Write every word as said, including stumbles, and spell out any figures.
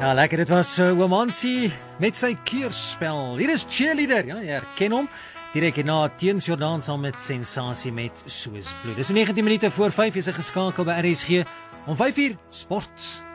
Ja, lekker, dit was uh, Oom Hansie met sy keurspel. Hier is Cheerleader, ja, jy herken hom. Direk na Teens Jordaan saam met Sensasie met Soos Bloed. Dis negentien minute voor vyf, is hy geskakel by R S G. Om vyf uur, sport.